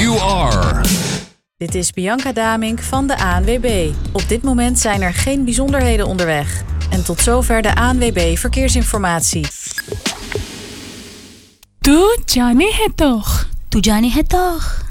you are. Dit is Bianca Damink van de ANWB. Op dit moment zijn er geen bijzonderheden onderweg. En tot zover de ANWB Verkeersinformatie. तू जाने है तो तू जाने है तो